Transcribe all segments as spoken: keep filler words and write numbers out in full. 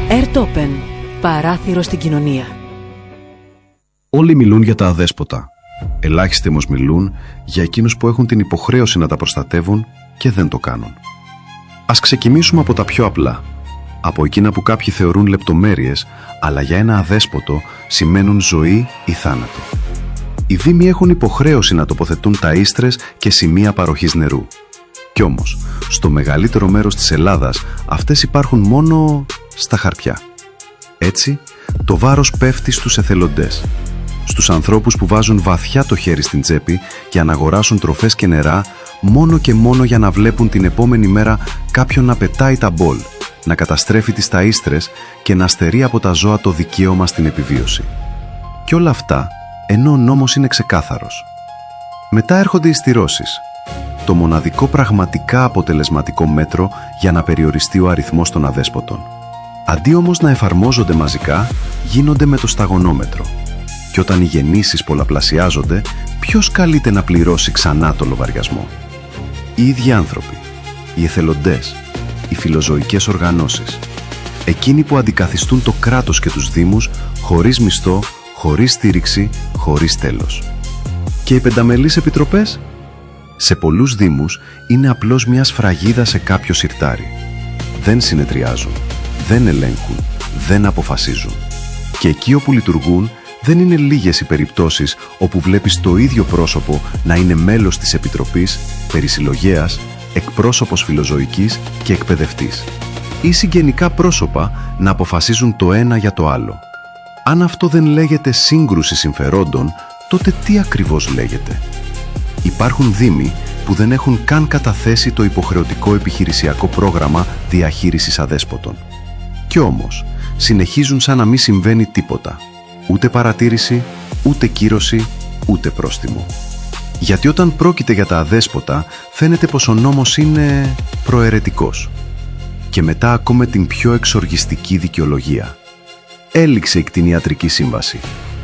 Ερτόπεν. Παράθυρο στην κοινωνία. Όλοι μιλούν για τα αδέσποτα. Ελάχιστοι όμως μιλούν για εκείνους που έχουν την υποχρέωση να τα προστατεύουν και δεν το κάνουν. Ας ξεκινήσουμε από τα πιο απλά. Από εκείνα που κάποιοι θεωρούν λεπτομέρειες, αλλά για ένα αδέσποτο σημαίνουν ζωή ή θάνατο. Οι δήμοι έχουν υποχρέωση να τοποθετούν ταΐστρες και σημεία παροχής νερού. Κι όμως, στο μεγαλύτερο μέρος της Ελλάδας αυτές υπάρχουν μόνο στα χαρτιά. Έτσι, το βάρος πέφτει στους εθελοντές. Στους ανθρώπους που βάζουν βαθιά το χέρι στην τσέπη και να αγοράσουν τροφές και νερά μόνο και μόνο για να βλέπουν την επόμενη μέρα κάποιον να πετάει τα μπολ, να καταστρέφει τις ταΐστρες και να στερεί από τα ζώα το δικαίωμα στην επιβίωση. Και όλα αυτά ενώ ο νόμος είναι ξεκάθαρος. Μετά έρχονται οι στηρώσεις. Το μοναδικό πραγματικά αποτελεσματικό μέτρο για να περιοριστεί ο αριθμός των αδέσποτων. Αντί όμως να εφαρμόζονται μαζικά, γίνονται με το σταγονόμετρο. Και όταν οι γεννήσεις πολλαπλασιάζονται, ποιος καλείται να πληρώσει ξανά το λογαριασμό? Οι ίδιοι άνθρωποι, οι εθελοντές, οι φιλοζωικές οργανώσεις. Εκείνοι που αντικαθιστούν το κράτος και τους δήμους χωρίς μισθό, χωρίς στήριξη, χωρίς τέλος. Και οι πενταμελείς επιτροπές? Σε πολλούς δήμους είναι απλώς μια σφραγίδα σε κάποιο σιρτάρι. Δεν συνεδριάζουν, δεν ελέγχουν, δεν αποφασίζουν. Και εκεί όπου λειτουργούν, δεν είναι λίγες οι περιπτώσεις όπου βλέπεις το ίδιο πρόσωπο να είναι μέλος της Επιτροπής, περισυλλογέας, εκπρόσωπος φιλοζωικής και εκπαιδευτής. Ή συγγενικά πρόσωπα να αποφασίζουν το ένα για το άλλο. Αν αυτό δεν λέγεται σύγκρουση συμφερόντων, τότε τι ακριβώς λέγεται? Υπάρχουν δήμοι που δεν έχουν καν καταθέσει το υποχρεωτικό επιχειρησιακό πρόγραμμα διαχείρισης αδέσποτων. Κι όμως, συνεχίζουν σαν να μην συμβαίνει τίποτα. Ούτε παρατήρηση, ούτε κύρωση, ούτε πρόστιμο. Γιατί όταν πρόκειται για τα αδέσποτα, φαίνεται πως ο νόμος είναι προαιρετικός. Και μετά ακούμε την πιο εξοργιστική δικαιολογία. Έληξε η κτηνιατρική σύμβαση.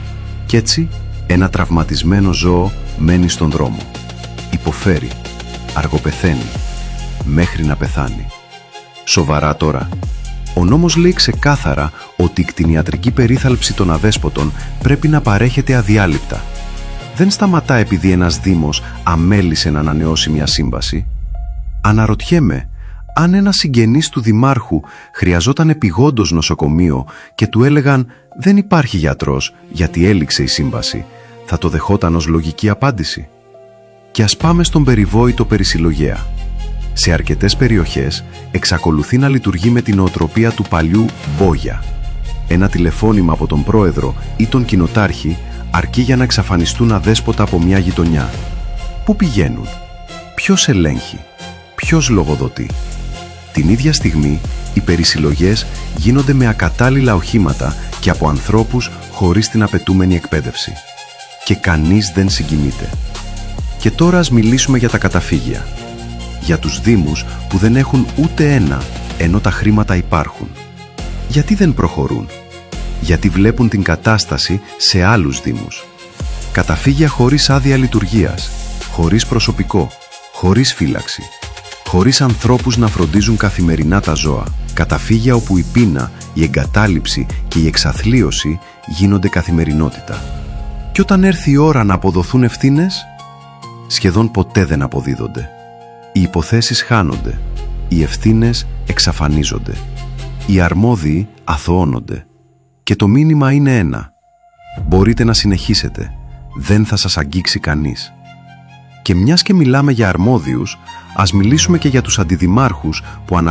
Κι έτσι, ένα τραυματισμένο ζώο μένει στον δρόμο. Υποφέρει, αργοπεθαίνει, μέχρι να πεθάνει. Σοβαρά τώρα? Ο νόμος λέει ξεκάθαρα ότι η κτηνιατρική περίθαλψη των αδέσποτων πρέπει να παρέχεται αδιάλειπτα. Δεν σταματά επειδή ένας δήμος αμέλησε να ανανεώσει μια σύμβαση. Αναρωτιέμαι, αν ένας συγγενής του δημάρχου χρειαζόταν επιγόντως νοσοκομείο και του έλεγαν «δεν υπάρχει γιατρός γιατί έληξε η σύμβαση», θα το δεχόταν ως λογική απάντηση? Και ας πάμε στον περιβόητο περισυλλογέα. Σε αρκετές περιοχές εξακολουθεί να λειτουργεί με την νοοτροπία του παλιού μπόγια. Ένα τηλεφώνημα από τον πρόεδρο ή τον κοινοτάρχη αρκεί για να εξαφανιστούν αδέσποτα από μια γειτονιά. Πού πηγαίνουν? Ποιος ελέγχει? Ποιος λογοδοτεί? Την ίδια στιγμή οι περισυλλογές γίνονται με ακατάλληλα οχήματα και από ανθρώπους χωρίς την απαιτούμενη εκπαίδευση. Και κανείς δεν συγκινείται. Και τώρα ας μιλήσουμε για τα καταφύγια. Για τους δήμους που δεν έχουν ούτε ένα, ενώ τα χρήματα υπάρχουν. Γιατί δεν προχωρούν? Γιατί βλέπουν την κατάσταση σε άλλους δήμους. Καταφύγια χωρίς άδεια λειτουργίας, χωρίς προσωπικό, χωρίς φύλαξη, χωρίς ανθρώπους να φροντίζουν καθημερινά τα ζώα. Καταφύγια όπου η πείνα, η εγκατάλειψη και η εξαθλίωση γίνονται καθημερινότητα. Και όταν έρθει η ώρα να αποδοθούν ευθύνες, σχεδόν ποτέ δεν αποδίδονται. Οι υποθέσεις χάνονται, οι ευθύνες εξαφανίζονται, οι αρμόδιοι αθωώνονται. Και το μήνυμα είναι ένα. Μπορείτε να συνεχίσετε, δεν θα σας αγγίξει κανείς. Και μιας και μιλάμε για αρμόδιους, ας μιλήσουμε και για τους αντιδημάρχους που αναλαμβάνουν